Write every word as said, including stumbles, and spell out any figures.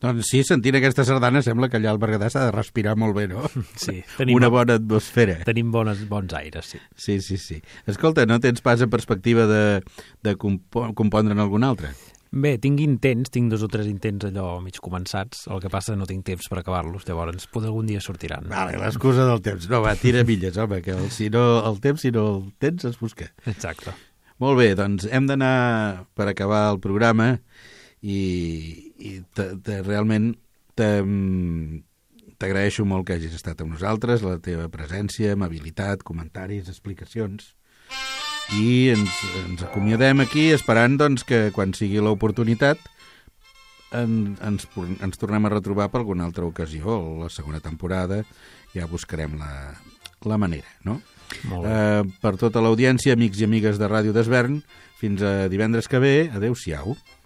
Doncs sí, sentint aquesta sardana sembla que allà al Berguedà s'ha de respirar molt bé, no? Sí. Tenim, Una bona atmosfera. Tenim bones, bons aires, sí. Sí, sí, sí. Escolta, no tens pas en perspectiva de, de compo compondre'n algun altre? Bé, tinc intents, tinc dos o tres intents allò mig començats, el que passa no tinc temps per acabar-los, llavors potser algun dia sortiran. Vale, l'excusa del temps. No, va, tira milles, home, que el, si no, el temps, si no el tens, es busca. Exacte. Molt bé, doncs hem d'anar per acabar el programa i, i te, te, realment t'agraeixo molt que hagis estat amb nosaltres, la teva presència, amabilitat, comentaris, explicacions. I ens, ens acomiadem aquí esperant doncs, que quan sigui l'oportunitat en, ens, ens tornem a retrobar per alguna altra ocasió. La segona temporada ja buscarem la, la manera, no? Molt bé. Eh, per tota l'audiència, amics i amigues de Ràdio d'Esvern, fins a divendres que ve, adeu-siau.